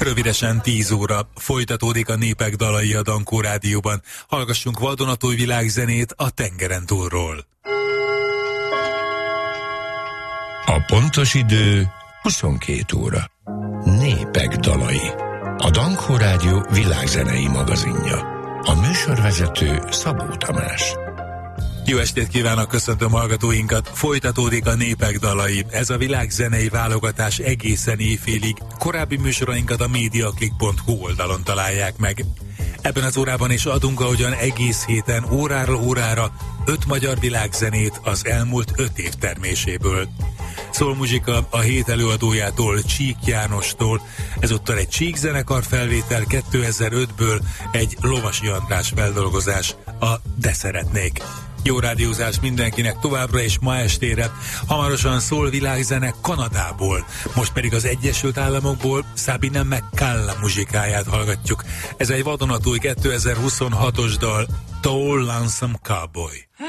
Rövidesen 10 óra folytatódik a Népek dalai a Dankó Rádióban. Hallgassunk vadonatúj világzenét a tengeren túlról. A pontos idő 22 óra. Népek dalai. A Dankó Rádió világzenei magazinja. A műsorvezető Szabó Tamás. Jó estét kívánok, köszöntöm hallgatóinkat! Folytatódik a Népek dalai. Ez a világzenei válogatás egészen éjfélig. Korábbi műsorainkat a mediaclick.hu oldalon találják meg. Ebben az órában is adunk, ahogyan egész héten óráról órára 5 magyar világzenét az elmúlt 5 év terméséből. Szólmuzsika a hét előadójától, Csík Jánostól, ezúttal egy Csík zenekar felvétel 2005-ből, egy Lovasi András feldolgozás, a De szeretnék. Jó rádiózás mindenkinek továbbra, és ma estére hamarosan szól világzene Kanadából, most pedig az Egyesült Államokból Sabina McCallum muzsikáját hallgatjuk. Ez egy vadonatúj 2026-os dal, Tall Lonesome Cowboy.